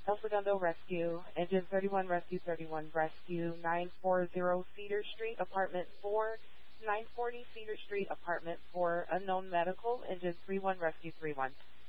El Segundo Rescue, Engine 31 Rescue 31 Rescue, 940 Cedar Street, Apartment 4, 940 Cedar Street, Apartment 4, Unknown Medical, Engine 31 Rescue 31.